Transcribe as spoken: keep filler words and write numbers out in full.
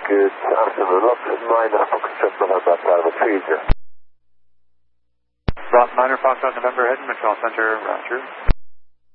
Good afternoon, lots of nine Fox November Bravo three zero. Route nine Fox November, heading Control Center, Roger.